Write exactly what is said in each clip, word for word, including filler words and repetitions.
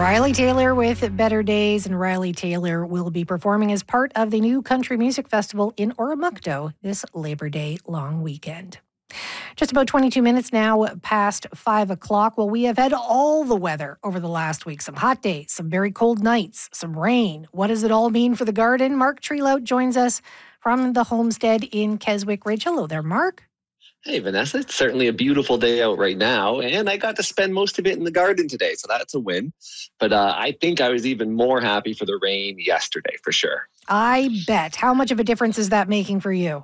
Riley Taylor with Better Days, and Riley Taylor will be performing as part of the new Country Music Festival in Oromocto this Labor Day long weekend. Just about twenty-two minutes now past five o'clock. Well, we have had all the weather over the last week. Some hot days, some very cold nights, some rain. What does it all mean for the garden? Mark Trelout joins us from the homestead in Keswick Ridge. Hello there, Mark. Hey, Vanessa. It's certainly a beautiful day out right now, and I got to spend most of it in the garden today, so that's a win. But uh, I think I was even more happy for the rain yesterday, for sure. I bet. How much of a difference is that making for you?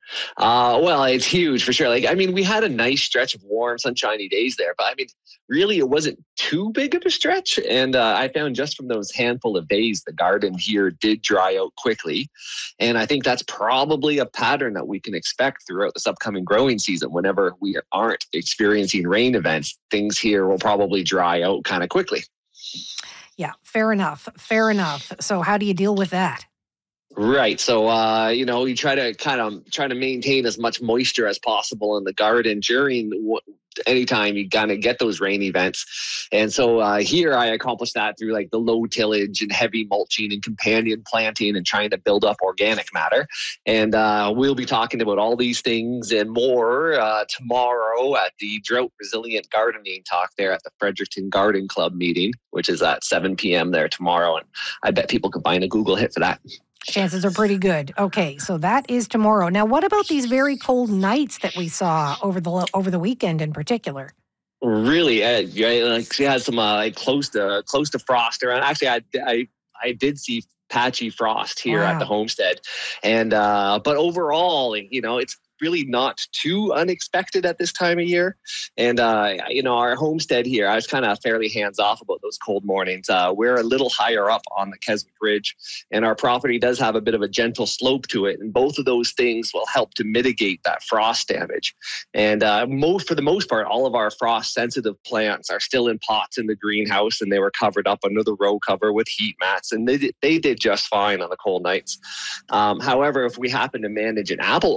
Uh, well, it's huge for sure. Like, I mean, we had a nice stretch of warm, sunshiny days there, but I mean, really, it wasn't too big of a stretch. And uh, I found just from those handful of days, the garden here did dry out quickly. And I think that's probably a pattern that we can expect throughout this upcoming growing season. Whenever we aren't experiencing rain events, things here will probably dry out kind of quickly. Yeah, fair enough. Fair enough. So how do you deal with that? Right. So, uh, you know, you try to kind of try to maintain as much moisture as possible in the garden during w- anytime you kind of get those rain events. And so uh, here I accomplished that through like the low tillage and heavy mulching and companion planting and trying to build up organic matter. And uh, we'll be talking about all these things and more uh, tomorrow at the Drought Resilient Gardening Talk there at the Fredericton Garden Club meeting, which is at seven p.m. there tomorrow. And I bet people could find a Google hit for that. Chances are pretty good. Okay, so that is tomorrow. Now, what about these very cold nights that we saw over the over the weekend in particular? Really, uh, yeah, like she had some uh, like close to close to frost around. Actually, I I I did see patchy frost here Wow. at the homestead, and uh, but overall, you know, it's really not too unexpected at this time of year. And, uh, you know, our homestead here, I was kind of fairly hands off about those cold mornings. Uh, we're a little higher up on the Keswick Ridge, and our property does have a bit of a gentle slope to it. And both of those things will help to mitigate that frost damage. And uh, most, for the most part, all of our frost sensitive plants are still in pots in the greenhouse, and they were covered up under the row cover with heat mats. And they did, they did just fine on the cold nights. Um, however, if we happen to manage an apple